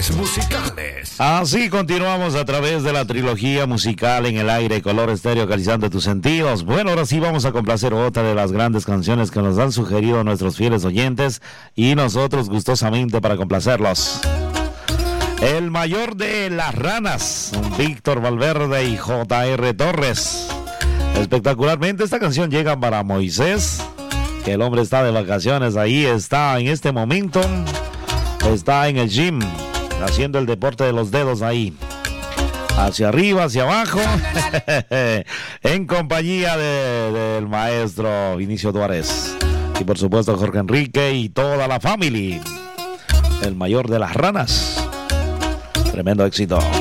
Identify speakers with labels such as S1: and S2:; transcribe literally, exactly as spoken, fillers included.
S1: Colores musicales.
S2: Así continuamos a través de la trilogía musical En el Aire, Color Estéreo, acariciando tus sentidos. Bueno, ahora sí vamos a complacer otra de las grandes canciones que nos han sugerido nuestros fieles oyentes y nosotros gustosamente para complacerlos. El mayor de las ranas, Víctor Valverde y J R Torres. Espectacularmente esta canción llega para Moisés, que el hombre está de vacaciones, ahí está en este momento, está en el gym, haciendo el deporte de los dedos ahí, hacia arriba, hacia abajo, en compañía de, del maestro Vinicio Duárez y por supuesto Jorge Enrique y toda la familia. El mayor de las ranas. Tremendo éxito.